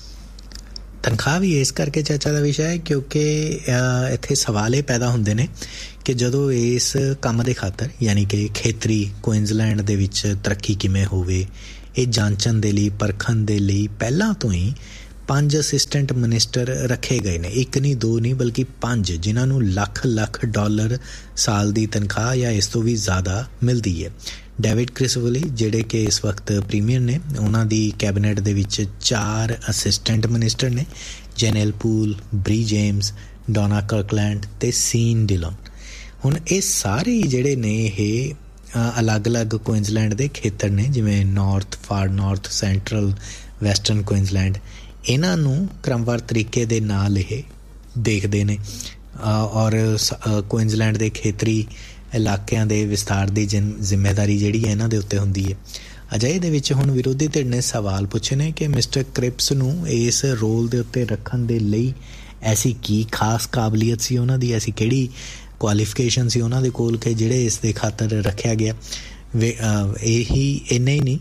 ਤਨਖਾਹ ਵੀ ਇਸ ਕਰਕੇ ਚਰਚਾ ਦਾ ਵਿਸ਼ਾ ਹੈ ਕਿਉਂਕਿ ਇੱਥੇ ਸਵਾਲ ਇਹ ਪੈਦਾ ਹੁੰਦੇ ਨੇ ਕਿ ਜਦੋਂ ਇਸ ਕੰਮ ਦੇ ਖਾਤਰ, ਯਾਨੀ ਕਿ ਖੇਤਰੀ ਕੁਇਨਜ਼ਲੈਂਡ ਦੇ ਵਿੱਚ ਤਰੱਕੀ ਕਿਵੇਂ ਹੋਵੇ, ਇਹ ਜਾਂਚਣ ਦੇ ਲਈ, ਪਰਖਣ ਦੇ ਲਈ ਪਹਿਲਾਂ ਤੋਂ ਹੀ ਪੰਜ ਅਸਿਸਟੈਂਟ ਮਿਨਿਸਟਰ ਰੱਖੇ ਗਏ ਨੇ। ਇੱਕ ਨਹੀਂ, ਦੋ ਨਹੀਂ, ਬਲਕਿ ਪੰਜ, ਜਿਨ੍ਹਾਂ ਨੂੰ ਲੱਖ ਲੱਖ ਡਾਲਰ ਸਾਲ ਦੀ ਤਨਖਾਹ ਜਾਂ ਇਸ ਤੋਂ ਵੀ ਜ਼ਿਆਦਾ ਮਿਲਦੀ ਹੈ। ਡੇਵਿਡ ਕ੍ਰਿਸਵਲੀ ਜਿਹੜੇ ਕਿ ਇਸ ਵਕਤ ਪ੍ਰੀਮੀਅਰ ਨੇ, ਉਹਨਾਂ ਦੀ ਕੈਬਨਿਟ ਦੇ ਵਿੱਚ ਚਾਰ ਅਸਿਸਟੈਂਟ ਮਿਨਿਸਟਰ ਨੇ, ਜੈਨੇਲ ਪੂਲ, ਬਰੀ ਜੇਮਸ, ਡੋਨਾ ਕਰਕਲੈਂਡ ਤੇ ਸੀਨ ਡਿਲੋਨ। ਹੁਣ ਇਹ ਸਾਰੇ ਜਿਹੜੇ ਨੇ ਇਹ ਅਲੱਗ-ਅਲੱਗ ਕੁਇਨਜ਼ਲੈਂਡ ਦੇ ਖੇਤਰ ਨੇ, ਜਿਵੇਂ north, for north, central, western Queensland. ਇਹਨਾਂ ਨੂੰ ਕ੍ਰਮਵਾਰ ਤਰੀਕੇ ਦੇ ਨਾਲ ਇਹ ਦੇਖਦੇ ਨੇ ਔਰ ਕੁਇਨਜ਼ਲੈਂਡ ਦੇ ਖੇਤਰੀ ਇਲਾਕਿਆਂ ਦੇ ਵਿਸਤਾਰ ਦੀ ਜ਼ਿੰਮੇਵਾਰੀ ਜਿਹੜੀ ਹੈ ਇਹਨਾਂ ਦੇ ਉੱਤੇ ਹੁੰਦੀ ਹੈ। ਅਜਿਹੇ ਦੇ ਵਿੱਚ ਹੁਣ ਵਿਰੋਧੀ ਧਿਰ ਨੇ ਸਵਾਲ ਪੁੱਛੇ ਨੇ ਕਿ ਮਿਸਟਰ ਕ੍ਰਿਪਸ ਨੂੰ ਇਸ ਰੋਲ ਦੇ ਉੱਤੇ ਰੱਖਣ ਦੇ ਲਈ ਐਸੀ ਕੀ ਖਾਸ ਕਾਬਲੀਅਤ ਸੀ ਉਹਨਾਂ ਦੀ, ਐਸੀ ਕਿਹੜੀ ਕੁਆਲੀਫਿਕੇਸ਼ਨ ਸੀ ਉਹਨਾਂ ਦੇ ਕੋਲ ਕਿ ਜਿਹੜੇ ਇਸ ਦੇ ਖਾਤਰ ਰੱਖਿਆ ਗਿਆ। ਇਹੀ ਇੰਨਾ ਹੀ ਨਹੀਂ,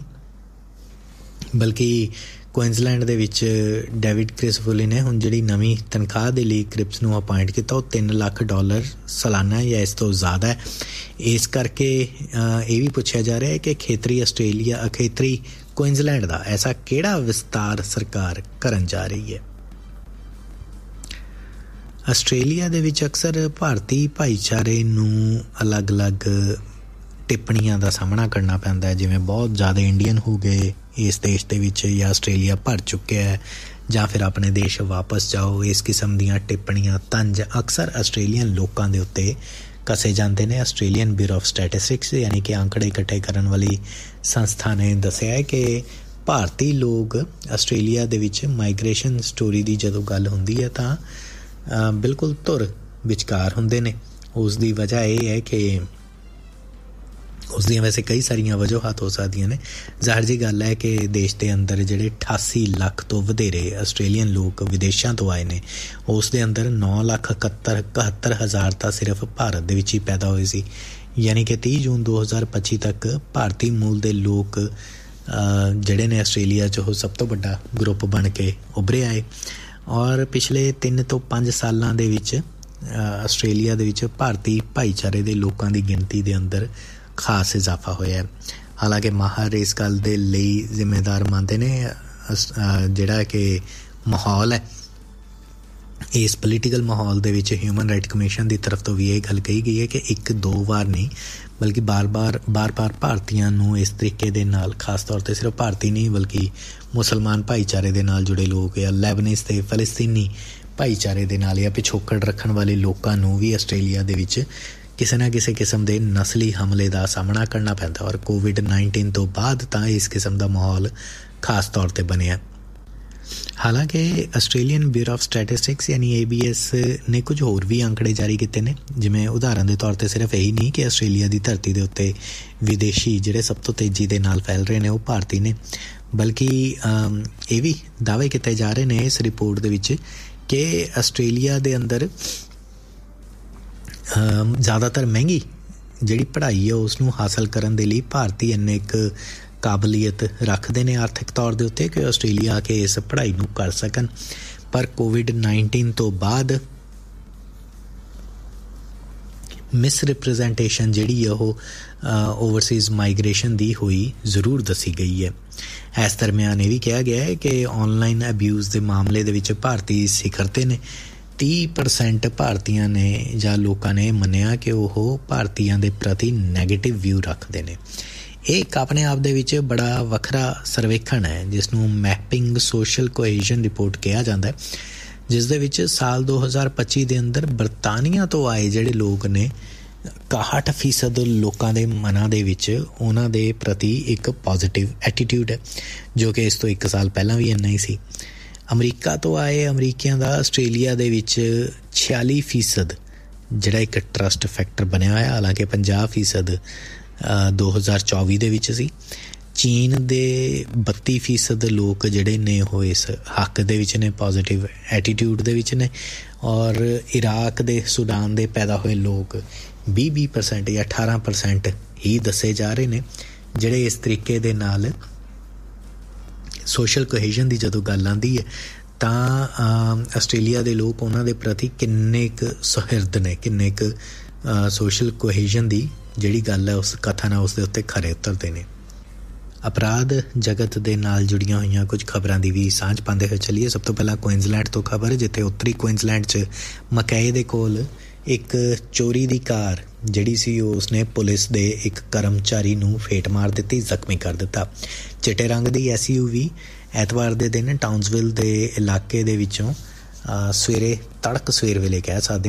ਬਲਕਿ ਕੁਇਨਜ਼ਲੈਂਡ ਦੇ ਵਿੱਚ ਡੇਵਿਡ ਕ੍ਰਿਸਵਲੀ ਨੇ ਹੁਣ ਜਿਹੜੀ ਨਵੀਂ ਤਨਖਾਹ ਦੇ ਲਈ ਕ੍ਰਿਪਸ ਨੂੰ ਅਪਾਇੰਟ ਕੀਤਾ ਉਹ ਤਿੰਨ ਲੱਖ ਡਾਲਰ ਸਾਲਾਨਾ ਜਾਂ ਇਸ ਤੋਂ ਜ਼ਿਆਦਾ ਹੈ। ਇਸ ਕਰਕੇ ਇਹ ਵੀ ਪੁੱਛਿਆ ਜਾ ਰਿਹਾ ਹੈ ਕਿ ਖੇਤਰੀ ਆਸਟ੍ਰੇਲੀਆ, ਖੇਤਰੀ ਕੁਇਨਜ਼ਲੈਂਡ ਦਾ ਐਸਾ ਕਿਹੜਾ ਵਿਸਤਾਰ ਸਰਕਾਰ ਕਰਨ ਜਾ ਰਹੀ ਹੈ। ਆਸਟ੍ਰੇਲੀਆ ਦੇ ਵਿੱਚ ਅਕਸਰ ਭਾਰਤੀ ਭਾਈਚਾਰੇ ਨੂੰ ਅਲੱਗ-ਅਲੱਗ ਟਿੱਪਣੀਆਂ ਦਾ ਸਾਹਮਣਾ ਕਰਨਾ ਪੈਂਦਾ ਹੈ, ਜਿਵੇਂ ਬਹੁਤ ਜ਼ਿਆਦਾ ਇੰਡੀਅਨ ਹੋ ਗਏ ਇਸ ਦੇਸ਼ ਦੇ ਵਿੱਚ, ਜਾਂ ਆਸਟ੍ਰੇਲੀਆ ਭਰ ਚੁੱਕਿਆ ਹੈ, ਜਾਂ ਫਿਰ ਆਪਣੇ ਦੇਸ਼ ਵਾਪਸ ਜਾਓ। ਇਸ ਕਿਸਮ ਦੀਆਂ ਟਿੱਪਣੀਆਂ ਤੰਜ ਅਕਸਰ ਆਸਟ੍ਰੇਲੀਅਨ ਲੋਕਾਂ ਦੇ ਉੱਤੇ ਕਸੇ ਜਾਂਦੇ ਨੇ। ਆਸਟ੍ਰੇਲੀਅਨ ਬਿਊਰੋ ਆਫ ਸਟੈਟਿਸਟਿਕਸ ਯਾਨੀ ਕਿ ਅੰਕੜੇ ਇਕੱਠੇ ਕਰਨ ਵਾਲੀ ਸੰਸਥਾ ਨੇ ਦੱਸਿਆ ਹੈ ਕਿ ਭਾਰਤੀ ਲੋਕ ਆਸਟ੍ਰੇਲੀਆ ਦੇ ਵਿੱਚ ਮਾਈਗ੍ਰੇਸ਼ਨ ਸਟੋਰੀ ਦੀ ਜਦੋਂ ਗੱਲ ਹੁੰਦੀ ਹੈ ਤਾਂ ਬਿਲਕੁਲ ਧੁਰ ਵਿਚਕਾਰ ਹੁੰਦੇ ਨੇ। ਉਸ ਦੀ ਵਜ੍ਹਾ ਇਹ ਹੈ ਕਿ ਉਸ ਦੀਆਂ ਵੈਸੇ ਕਈ ਸਾਰੀਆਂ ਵਜੂਹਾਤ ਹੋ ਸਕਦੀਆਂ ਨੇ। ਜ਼ਾਹਿਰ ਜੀ ਗੱਲ ਹੈ ਕਿ ਦੇਸ਼ ਦੇ ਅੰਦਰ ਜਿਹੜੇ ਅਠਾਸੀ ਲੱਖ ਤੋਂ ਵਧੇਰੇ ਆਸਟ੍ਰੇਲੀਅਨ ਲੋਕ ਵਿਦੇਸ਼ਾਂ ਤੋਂ ਆਏ ਨੇ, ਉਸ ਦੇ ਅੰਦਰ ਨੌ ਲੱਖ ਇਕਹੱਤਰ ਇਕਹੱਤਰ ਹਜ਼ਾਰ ਤਾਂ ਸਿਰਫ ਭਾਰਤ ਦੇ ਵਿੱਚ ਹੀ ਪੈਦਾ ਹੋਏ ਸੀ। ਯਾਨੀ ਕਿ ਤੀਹ ਜੂਨ ਦੋ ਹਜ਼ਾਰ ਪੱਚੀ ਤੱਕ ਭਾਰਤੀ ਮੂਲ ਦੇ ਲੋਕ ਜਿਹੜੇ ਨੇ ਆਸਟ੍ਰੇਲੀਆ 'ਚ ਉਹ ਸਭ ਤੋਂ ਵੱਡਾ ਗਰੁੱਪ ਬਣ ਕੇ ਉੱਭਰੇ ਆਏ। ਔਰ ਪਿਛਲੇ ਤਿੰਨ ਤੋਂ ਪੰਜ ਸਾਲਾਂ ਦੇ ਵਿੱਚ ਆਸਟ੍ਰੇਲੀਆ ਦੇ ਵਿੱਚ ਭਾਰਤੀ ਭਾਈਚਾਰੇ ਦੇ ਲੋਕਾਂ ਦੀ ਗਿਣਤੀ ਦੇ ਅੰਦਰ ਖਾਸ ਇਜ਼ਾਫਾ ਹੋਇਆ। ਹਾਲਾਂਕਿ ਮਾਹਰ ਇਸ ਗੱਲ ਦੇ ਲਈ ਜ਼ਿੰਮੇਦਾਰ ਮੰਨਦੇ ਨੇ ਜਿਹੜਾ ਕਿ ਮਾਹੌਲ ਹੈ, ਇਸ ਪੋਲੀਟੀਕਲ ਮਾਹੌਲ ਦੇ ਵਿੱਚ ਹਿਊਮਨ ਰਾਈਟ ਕਮਿਸ਼ਨ ਦੀ ਤਰਫ ਤੋਂ ਵੀ ਇਹ ਗੱਲ ਕਹੀ ਗਈ ਹੈ ਕਿ ਇੱਕ ਦੋ ਵਾਰ ਨਹੀਂ ਬਲਕਿ ਬਾਰ-ਬਾਰ ਬਾਰ-ਬਾਰ ਭਾਰਤੀਆਂ ਨੂੰ ਇਸ ਤਰੀਕੇ ਦੇ ਨਾਲ, ਖਾਸ ਤੌਰ 'ਤੇ ਸਿਰਫ ਭਾਰਤੀ ਨਹੀਂ ਬਲਕਿ ਮੁਸਲਮਾਨ ਭਾਈਚਾਰੇ ਦੇ ਨਾਲ ਜੁੜੇ ਲੋਕ ਜਾਂ ਲੈਬਨੀਜ਼ ਅਤੇ ਫਲਸਤੀਨੀ ਭਾਈਚਾਰੇ ਦੇ ਨਾਲ ਜਾਂ ਪਿਛੋਕੜ ਰੱਖਣ ਵਾਲੇ ਲੋਕਾਂ ਨੂੰ ਵੀ ਆਸਟ੍ਰੇਲੀਆ ਦੇ ਵਿੱਚ ਕਿਸੇ ਨਾ ਕਿਸੇ ਕਿਸਮ ਦੇ ਨਸਲੀ ਹਮਲੇ ਦਾ ਸਾਹਮਣਾ ਕਰਨਾ ਪੈਂਦਾ। ਔਰ ਕੋਵਿਡ ਨਾਈਨਟੀਨ ਤੋਂ ਬਾਅਦ ਤਾਂ ਇਸ ਕਿਸਮ ਦਾ ਮਾਹੌਲ ਖਾਸ ਤੌਰ 'ਤੇ ਬਣਿਆ। ਹਾਲਾਂਕਿ ਆਸਟ੍ਰੇਲੀਅਨ ਬਿਊਰੋ ਆਫ ਸਟੈਟਿਸਟਿਕਸ ਯਾਨੀ ਏ ਬੀ ਐਸ ਨੇ ਕੁਝ ਹੋਰ ਵੀ ਅੰਕੜੇ ਜਾਰੀ ਕੀਤੇ ਨੇ, ਜਿਵੇਂ ਉਦਾਹਰਨ ਦੇ ਤੌਰ 'ਤੇ ਸਿਰਫ ਇਹੀ ਨਹੀਂ ਕਿ ਆਸਟ੍ਰੇਲੀਆ ਦੀ ਧਰਤੀ ਦੇ ਉੱਤੇ ਵਿਦੇਸ਼ੀ ਜਿਹੜੇ ਸਭ ਤੋਂ ਤੇਜ਼ੀ ਦੇ ਨਾਲ ਫੈਲ ਰਹੇ ਨੇ ਉਹ ਭਾਰਤੀ ਨੇ, ਬਲਕਿ ਇਹ ਵੀ ਦਾਅਵੇ ਕੀਤੇ ਜਾ ਰਹੇ ਨੇ ਇਸ ਰਿਪੋਰਟ ਦੇ ਵਿੱਚ ਕਿ ਆਸਟ੍ਰੇਲੀਆ ਦੇ ਅੰਦਰ ਜ਼ਿਆਦਾਤਰ ਮਹਿੰਗੀ ਜਿਹੜੀ ਪੜ੍ਹਾਈ ਹੈ ਉਸ ਨੂੰ ਹਾਸਲ ਕਰਨ ਦੇ ਲਈ ਭਾਰਤੀ ਇੰਨੇ ਇੱਕ ਕਾਬਲੀਅਤ ਰੱਖਦੇ ਨੇ ਆਰਥਿਕ ਤੌਰ ਦੇ ਉੱਤੇ ਕਿ ਆਸਟ੍ਰੇਲੀਆ ਆ ਕੇ ਇਸ ਪੜ੍ਹਾਈ ਨੂੰ ਕਰ ਸਕਣ। ਪਰ ਕੋਵਿਡ ਨਾਈਨਟੀਨ ਤੋਂ ਬਾਅਦ ਮਿਸ ਰਿਪਰੈਜ਼ੈਂਟੇਸ਼ਨ ਜਿਹੜੀ ਹੈ ਉਹ ਓਵਰਸੀਜ਼ ਮਾਈਗ੍ਰੇਸ਼ਨ ਦੀ ਹੋਈ ਜ਼ਰੂਰ ਦੱਸੀ ਗਈ ਹੈ। ਇਸ ਦਰਮਿਆਨ ਇਹ ਵੀ ਕਿਹਾ ਗਿਆ ਹੈ ਕਿ ਔਨਲਾਈਨ ਅਬਿਊਜ਼ ਦੇ ਮਾਮਲੇ ਦੇ ਵਿੱਚ ਭਾਰਤੀ ਸਿਖਰ 'ਤੇ ਨੇ। ਤੀਹ ਪਰਸੈਂਟ ਭਾਰਤੀਆਂ ਨੇ ਜਾਂ ਲੋਕਾਂ ਨੇ ਮੰਨਿਆ ਕਿ ਉਹ ਭਾਰਤੀਆਂ ਦੇ ਪ੍ਰਤੀ ਨੈਗੇਟਿਵ ਵਿਊ ਰੱਖਦੇ ਨੇ। ਇਹ ਇੱਕ ਆਪਣੇ ਆਪ ਦੇ ਵਿੱਚ ਬੜਾ ਵੱਖਰਾ ਸਰਵੇਖਣ ਹੈ ਜਿਸ ਨੂੰ ਮੈਪਿੰਗ ਸੋਸ਼ਲ ਕੋਹੀਜ਼ਨ ਰਿਪੋਰਟ ਕਿਹਾ ਜਾਂਦਾ ਹੈ, ਜਿਸ ਦੇ ਵਿੱਚ ਸਾਲ ਦੋ ਹਜ਼ਾਰ ਪੱਚੀ ਦੇ ਅੰਦਰ ਬਰਤਾਨੀਆ ਤੋਂ ਆਏ ਜਿਹੜੇ ਲੋਕ ਨੇ ਇਕਾਹਠ ਫੀਸਦ ਲੋਕਾਂ ਦੇ ਮਨਾਂ ਦੇ ਵਿੱਚ ਉਹਨਾਂ ਦੇ ਪ੍ਰਤੀ ਇੱਕ ਪੋਜ਼ੀਟਿਵ ਐਟੀਟਿਊਡ ਹੈ, ਜੋ ਕਿ ਇਸ ਤੋਂ ਇੱਕ ਸਾਲ ਪਹਿਲਾਂ ਵੀ ਇੰਨਾ ਹੀ ਸੀ। ਅਮਰੀਕਾ ਤੋਂ ਆਏ ਅਮਰੀਕੀਆਂ ਦਾ ਆਸਟ੍ਰੇਲੀਆ ਦੇ ਵਿੱਚ ਛਿਆਲੀ ਫੀਸਦ ਜਿਹੜਾ ਇੱਕ ਟਰਸਟ ਫੈਕਟਰ ਬਣਿਆ ਹੋਇਆ, ਹਾਲਾਂਕਿ ਪੰਜਾਹ ਫੀਸਦ ਦੋ ਹਜ਼ਾਰ ਚੌਵੀ ਦੇ ਵਿੱਚ ਸੀ। ਚੀਨ ਦੇ ਬੱਤੀ ਫੀਸਦ ਲੋਕ ਜਿਹੜੇ ਨੇ ਉਹ ਇਸ ਹੱਕ ਦੇ ਵਿੱਚ ਨੇ, ਪੋਜ਼ੀਟਿਵ ਐਟੀਟਿਊਡ ਦੇ ਵਿੱਚ ਨੇ। ਔਰ ਇਰਾਕ ਦੇ, ਸੁਡਾਨ ਦੇ ਪੈਦਾ ਹੋਏ ਲੋਕ ਵੀਹ ਵੀਹ ਪਰਸੈਂਟ ਜਾਂ ਅਠਾਰਾਂ ਪਰਸੈਂਟ ਹੀ ਦੱਸੇ ਜਾ ਰਹੇ ਨੇ, ਜਿਹੜੇ ਇਸ ਤਰੀਕੇ ਦੇ ਨਾਲ ਸੋਸ਼ਲ ਕੋਹੀਜ਼ਨ ਦੀ ਜਦੋਂ ਗੱਲ ਆਉਂਦੀ ਹੈ ਤਾਂ ਆਸਟ੍ਰੇਲੀਆ ਦੇ ਲੋਕ ਉਹਨਾਂ ਦੇ ਪ੍ਰਤੀ ਕਿੰਨੇ ਕੁ ਸੁਹਿਰਦ ਨੇ, ਕਿੰਨੇ ਕੁ ਸੋਸ਼ਲ ਕੋਹੀਜ਼ਨ ਦੀ ਜਿਹੜੀ ਗੱਲ ਹੈ ਉਸ ਕਥਨ ਹੈ ਉਸ ਦੇ ਉੱਤੇ ਖਰੇ ਉਤਰਦੇ ਨੇ। ਅਪਰਾਧ ਜਗਤ ਦੇ ਨਾਲ ਜੁੜੀਆਂ ਹੋਈਆਂ ਕੁਝ ਖਬਰਾਂ ਦੀ ਵੀ ਸਾਂਝ ਪਾਉਂਦੇ ਹੋਏ ਚੱਲੀਏ। ਸਭ ਤੋਂ ਪਹਿਲਾਂ ਕੁਇਨਜ਼ਲੈਂਡ ਤੋਂ ਖਬਰ, ਜਿੱਥੇ ਉੱਤਰੀ ਕੁਇਨਜ਼ਲੈਂਡ 'ਚ ਮਕੈਏ ਦੇ ਕੋਲ ਇੱਕ ਚੋਰੀ ਦੀ ਕਾਰ ਜਿਹੜੀ ਸੀ ਉਸਨੇ ਪੁਲਿਸ ਦੇ ਇੱਕ ਕਰਮਚਾਰੀ ਨੂੰ ਫੇਟ ਮਾਰ ਦਿੱਤੀ, ਜ਼ਖਮੀ ਕਰ ਦਿੱਤਾ। ਚਿੱਟੇ ਰੰਗ ਦੀ ਐਸ ਯੂ ਵੀ ਐਤਵਾਰ ਦੇ ਦਿਨ ਟਾਊਨਸਵਿਲ ਦੇ ਇਲਾਕੇ ਦੇ ਵਿੱਚੋਂ ਸਵੇਰੇ ਤੜਕ ਸਵੇਰ ਵੇਲੇ ਕਹਿ ਸਕਦੇ